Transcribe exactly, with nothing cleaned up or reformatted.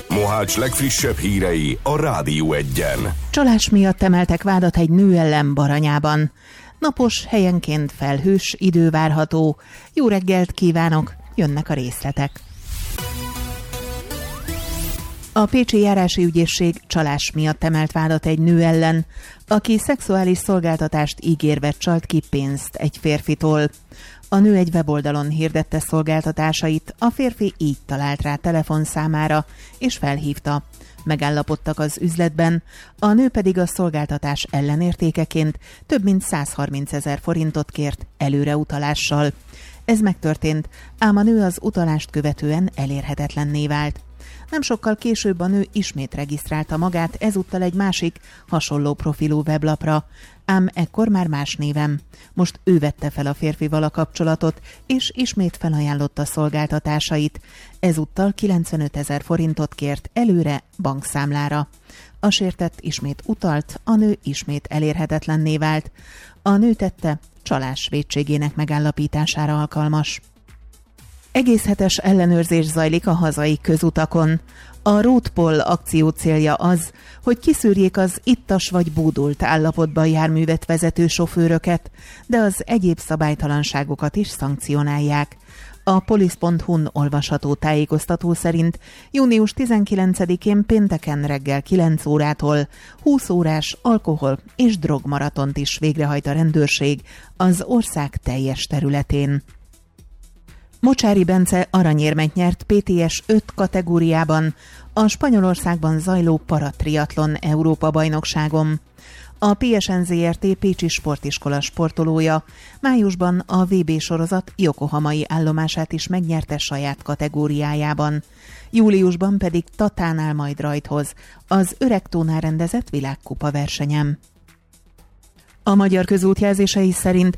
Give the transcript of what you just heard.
Mohács legfrissebb hírei a Rádió Egyen. Csalás miatt emeltek vádat egy nő ellen Baranyában. Napos, helyenként felhős idő várható. Jó reggelt kívánok, jönnek a részletek. A Pécsi Járási Ügyészség csalás miatt emelt vádat egy nő ellen, aki szexuális szolgáltatást ígérve csalt ki pénzt egy férfitól. A nő egy weboldalon hirdette szolgáltatásait, a férfi így talált rá telefonszámára, és felhívta. Megállapodtak az üzletben, a nő pedig a szolgáltatás ellenértékeként több mint százharmincezer forintot kért előreutalással. Ez megtörtént, ám a nő az utalást követően elérhetetlenné vált. Nem sokkal később a nő ismét regisztrálta magát, ezúttal egy másik, hasonló profilú weblapra, ám ekkor már más néven. Most ő vette fel a férfival a kapcsolatot, és ismét felajánlotta szolgáltatásait. Ezúttal kilencvenötezer forintot kért előre bankszámlára. A sértett ismét utalt, a nő ismét elérhetetlenné vált. A nő tette csalás vétségének megállapítására alkalmas. Egész hetes ellenőrzés zajlik a hazai közutakon. A Roadpoll akció célja az, hogy kiszűrjék az ittas vagy búdult állapotban járművet vezető sofőröket, de az egyéb szabálytalanságokat is szankcionálják. A polisz pont hu-n olvasható tájékoztató szerint június tizenkilencedikén pénteken reggel kilenc órától húsz órás alkohol- és drogmaratont is végrehajt a rendőrség az ország teljes területén. Mocsári Bence aranyérmet nyert pé té es öt kategóriában a Spanyolországban zajló paratriatlon Európa-bajnokságon. A pé es en zé er té Pécsi Sportiskola sportolója májusban a vé bé sorozat yokohamai állomását is megnyerte saját kategóriájában. Júliusban pedig Tatán áll majd rajthoz az Öregtónál rendezett világkupa versenyem. A magyar közút jelzései szerint